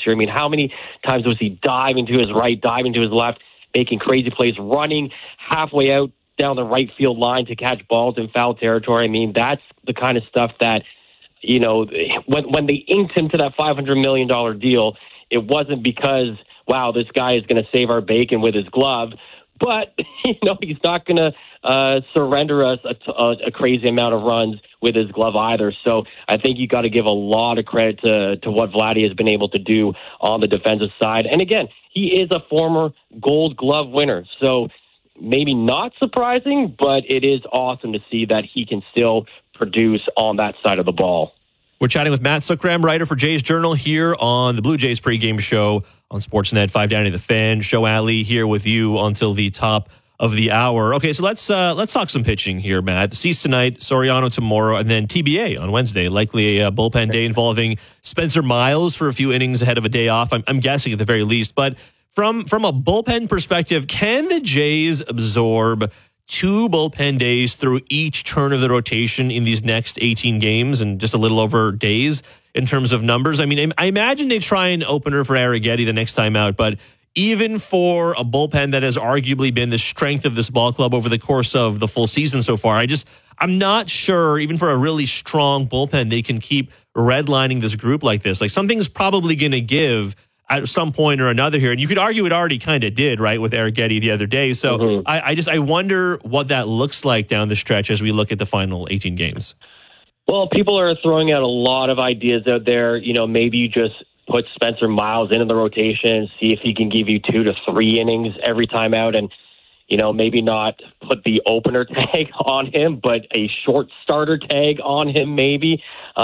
year. I mean, how many times was he diving to his right, diving to his left, making crazy plays, running halfway out down the right field line to catch balls in foul territory? I mean, that's the kind of stuff that, you know, when they inked him to that $500 million deal, it wasn't because, wow, this guy is going to save our bacon with his glove. But, you know, he's not going to surrender us a crazy amount of runs with his glove either. So I think you got to give a lot of credit to what Vladdy has been able to do on the defensive side. And again, he is a former Gold Glove winner. So maybe not surprising, but it is awesome to see that he can still produce on that side of the ball. We're chatting with Matt Sukram, writer for Jays Journal, here on the Blue Jays pregame show on Sportsnet 590 The Fan. Show Alley here with you until the top of the hour. Okay, so let's talk some pitching here, Matt. Cease tonight, Soriano tomorrow, and then TBA on Wednesday. Likely a bullpen day involving Spencer Miles for a few innings ahead of a day off. I'm guessing at the very least. But from a bullpen perspective, can the Jays absorb 2 bullpen days through each turn of the rotation in these next 18 games and just a little over days in terms of numbers? I mean, I imagine they try an opener for Arrighetti the next time out, but even for a bullpen that has arguably been the strength of this ball club over the course of the full season so far, I'm not sure, even for a really strong bullpen, they can keep redlining this group like this. Like, something's probably going to give at some point or another here. And you could argue it already kind of did, right, with Arrighetti the other day. So I wonder what that looks like down the stretch as we look at the final 18 games. Well, people are throwing out a lot of ideas out there. You know, maybe you just put Spencer Miles into the rotation and see if he can give you 2 to 3 innings every time out, and, you know, maybe not put the opener tag on him, but a short starter tag on him maybe.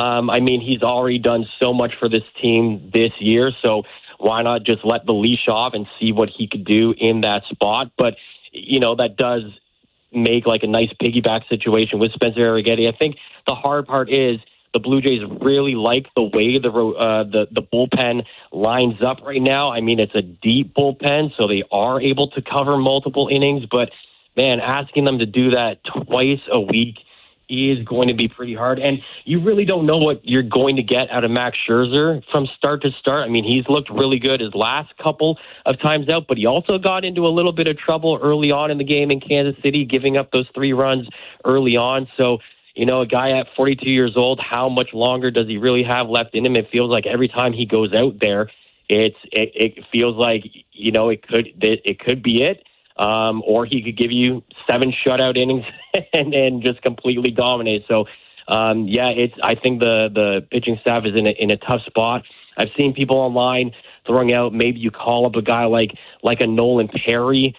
I mean, he's already done so much for this team this year, so why not just let the leash off and see what he could do in that spot? But, you know, that does make like a nice piggyback situation with Spencer Arrighetti. I think the hard part is the Blue Jays really like the way the bullpen lines up right now. I mean, it's a deep bullpen, so they are able to cover multiple innings. But, man, asking them to do that twice a week is going to be pretty hard. And you really don't know what you're going to get out of Max Scherzer from start to start. I mean, he's looked really good his last couple of times out, but he also got into a little bit of trouble early on in the game in Kansas City, giving up those 3 runs early on. So, you know, a guy at 42 years old, how much longer does he really have left in him? It feels like every time he goes out there, it feels like, you know, it could be it. Or he could give you 7 shutout innings and just completely dominate. So, I think the pitching staff is in a tough spot. I've seen people online throwing out maybe you call up a guy like a Nolan Perry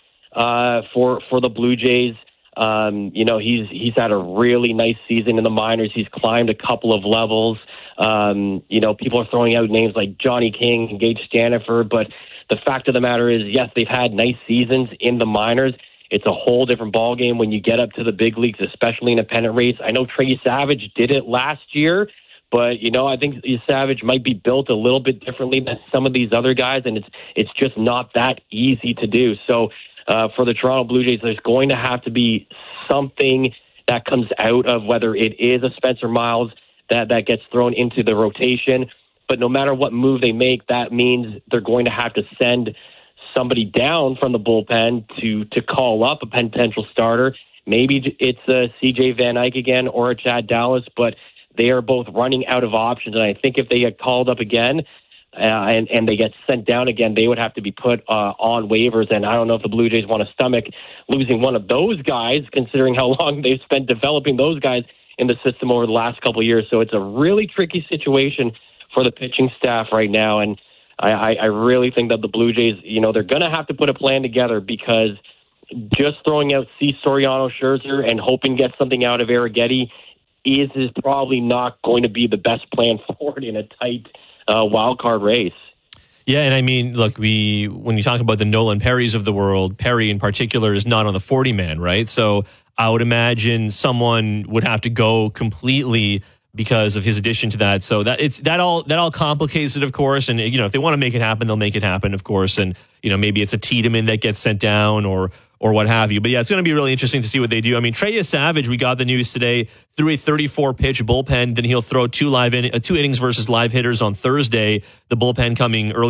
for the Blue Jays. You know, he's had a really nice season in the minors. He's climbed a couple of levels. You know, people are throwing out names like Johnny King and Gage Staniford, but the fact of the matter is, yes, they've had nice seasons in the minors. It's a whole different ballgame when you get up to the big leagues, especially in a pennant race. I know Trey Savage did it last year, but, you know, I think Savage might be built a little bit differently than some of these other guys, and it's just not that easy to do. So for the Toronto Blue Jays, there's going to have to be something that comes out of whether it is a Spencer Miles that gets thrown into the rotation. But no matter what move they make, that means they're going to have to send somebody down from the bullpen to call up a potential starter. Maybe it's a C.J. Van Eyck again or a Chad Dallas, but they are both running out of options. And I think if they get called up again and they get sent down again, they would have to be put on waivers. And I don't know if the Blue Jays want to stomach losing one of those guys, considering how long they've spent developing those guys in the system over the last couple of years. So it's a really tricky situation for the pitching staff right now. And I really think that the Blue Jays, you know, they're going to have to put a plan together, because just throwing out C. Soriano, Scherzer and hoping to get something out of Arrighetti is probably not going to be the best plan forward in a tight wild card race. Yeah, and I mean, look, when you talk about the Nolan Perrys of the world, Perry in particular is not on the 40-man, right? So I would imagine someone would have to go completely because of his addition to that. So that all complicates it, of course. And, you know, if they want to make it happen, they'll make it happen, of course. And, you know, maybe it's a Tiedemann that gets sent down or what have you. But yeah, it's going to be really interesting to see what they do. I mean, Trey Savage, we got the news today, threw a 34-pitch bullpen. Then he'll throw 2 innings versus live hitters on Thursday. The bullpen coming early